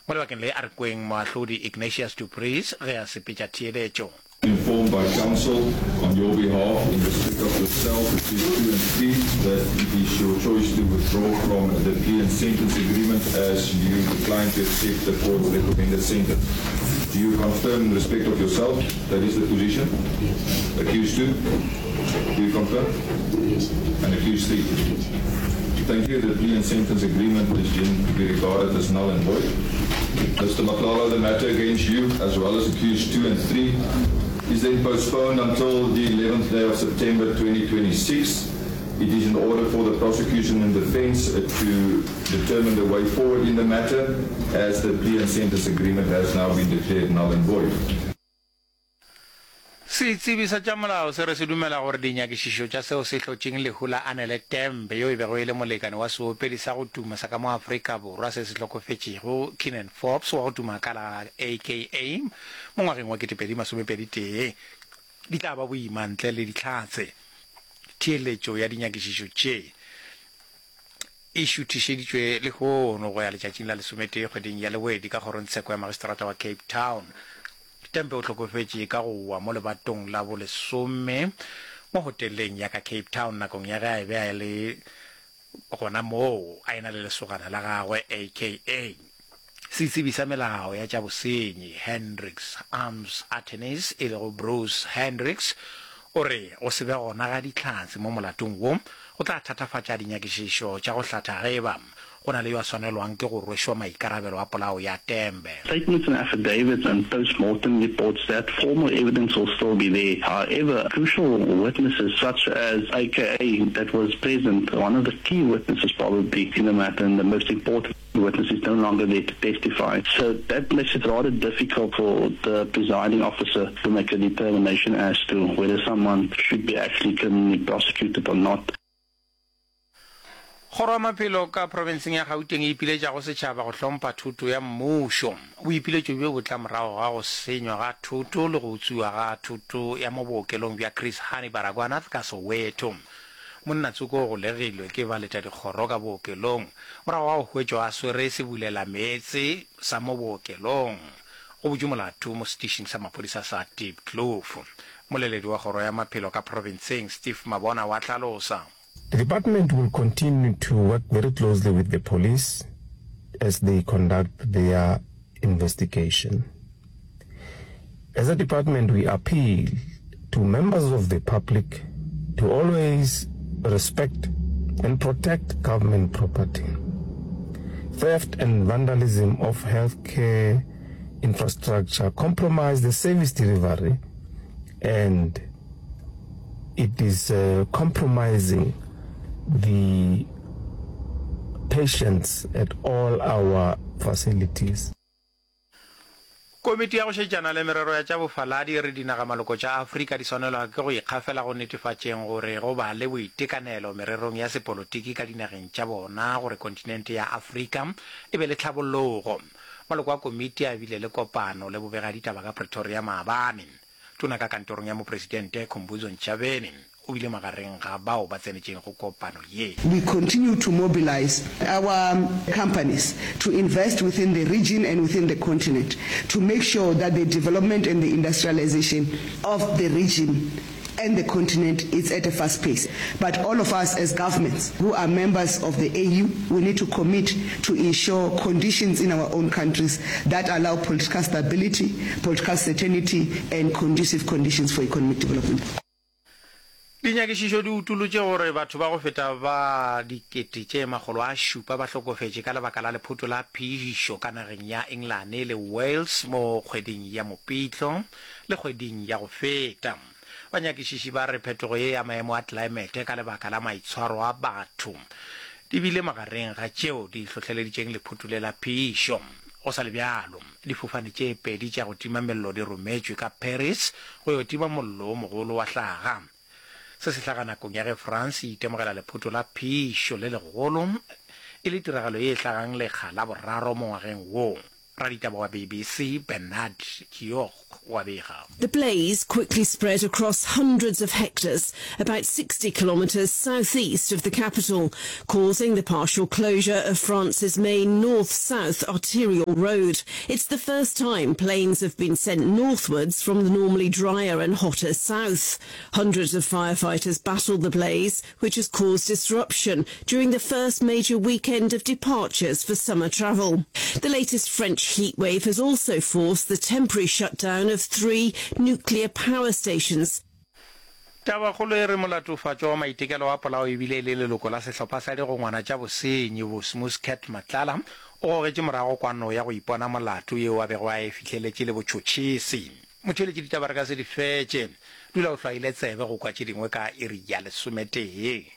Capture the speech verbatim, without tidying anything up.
mo lebakeng le a re kweng moahlodi Ignatius du Preez ge a sepetša theeletšo. Informed by counsel on your behalf in respect of yourself, accused two and three, that it is your choice to withdraw from the plea and sentence agreement as you decline to accept the court's recommended sentence. Do you confirm in respect of yourself that is the position? Accused two? Do you confirm? And accused three? Thank you. The plea and sentence agreement is deemed to be regarded as null and void. Mister Matlala, the matter against you, as well as accused two and three, is then postponed until the eleventh day of September twenty twenty-six. It is in order for the prosecution and defense uh, to determine the way forward in the matter, as the plea and sentence agreement has now been declared null and void. Se tsebisa tša molao se re se dumela gore dinyakišišo tša seo se hlotšeng lehula Anele Tembe yo e bego e le molekane wa seopedi sa go tuma sa ka mo Afrika Borwa se se hlokofetšego Keenan Forbes wa go tuma ka la A K A mo ngwageng wa ketepedi masomepedi tee di tla ba boima ntle le ditlhatse. Theeletšo ya dinyakišišo tše e šuthišeditšwe le gono go ya letšatšing la lesometee kgweding ya lewedi ka kgorotsheko ya magistrata wa Cape Town. Tembe o tlhokofetše ka go wa mo lebatong la bo lesome mo hoteleng ya ka Cape Town nakong ya ge a e be a le gona moo a ena le lesogana la gagwe A K A. Setsebi sa melao ya tša bosenyi Hendricks Arms Attorneys e le go Bruce Hendricks o re o se be gona ga ditlhatse mo molatong wo go tla thatafatša dinyakišišo tša go hlatha ge ba go na le yo a swanelwang ke go rwešwa maikarabelo a polao ya Tembe. Statements and affidavits and post-mortem reports that formal evidence will still be there. However, crucial witnesses such as A K A that was present, one of the key witnesses probably in the matter and the most important witness is no longer there to testify. So that makes it rather difficult for the presiding officer to make a determination as to whether someone should be actually criminally prosecuted or not. Kgoro maphelo ka provinceng ya Gauteng e ipiletša go setšhaba go hlompha thuto ya mmušo. O ipiletšo bjo bo tla morago ga go senywa ga thuto le go utswiwa ga thuto ya mo bookelong bja Chris Hani Baragwanath ka Soweto. Monnatsoko go legilwe ke ba leta dikgoro ka bookelong morago ga go hwetšwa a swere se bulela meetse sa mo bookelong go botse molato mo station sa maphodisa sa Deep Kloof. Moleledi wa kgoro ya maphelo ka provinceng Steve Mabona wa tlhalosa. The department will continue to work very closely with the police as they conduct their investigation. As a department, we appeal to members of the public to always respect and protect government property. Theft and vandalism of healthcare infrastructure compromise the service delivery, and it is uh, compromising the patients at all our facilities. Komiti ya go šetšana le merero ya tša bofaladi re dinaga maloko tša Afrika di swanelwa ke go ikgafela go netefatšeng gore go ba le boitekanelo mererong ya sepolotiki ka dinageng tša bona gore kontinente ya Afrika e be le tlhabollogo. Maloko a komiti a bile le kopano le bobegaditaba ka Pretoria maabane. Tona ka kantorong ya mopresidente Khumbudzo Ntshavheni. We continue to mobilize our companies to invest within the region and within the continent to make sure that the development and the industrialization of the region and the continent is at a fast pace. But all of us as governments who are members of the A U, we need to commit to ensure conditions in our own countries that allow political stability, political certainty, and conducive conditions for economic development. Dinyakišišo di utolotše gore batho ba go feta ba dikete tše magolo a šupa ba hlokofetše ka lebaka la lephuto la phišo ka nageng ya England le Wales mo kgweding ya Mopitlo le kgweding ya go feta. Banyakišiši ba re phetogo ye ya maemo a climate ka lebaka la maitshwaro a batho di bile magareng ga tšeo di hlohleleditšeng lephuto le la phišo. Go sa le bjalo difofane tše pedi tša go tima mello di rometšwe ka Paris go yo tima mollo o mogolo wa hlaga. Se se hlaga nakong ya ge France e itemogela lephuto la phišo le legolo e le tiragalo ye e hlagang lekga la boraro mo ngwageng wo. raditaba wa B B C Bernard Kiok wa bega. The blaze quickly spread across hundreds of hectares, about sixty kilometres southeast of the capital, causing the partial closure of France's main north-south arterial road. It's the first time planes have been sent northwards from the normally drier and hotter south. Hundreds of firefighters battled the blaze, which has caused disruption during the first major weekend of departures for summer travel. The latest French heatwave has also forced the temporary shutdown of three nuclear power stations. Taba kholo e re molatofatso wa maitekelo wa polao e bile le leloko la sehlopha sa digongwana tša bosenyi bo Smoothcat Matlala o gogetše morago kwano ya go ipona molato yeo a bego a e fitlheletše le botšhotšhisi. Motšweletši ditaba re ka se di fetše dula o hlwaile tsebe go kwa tše dingwe ka iri ya lesometee.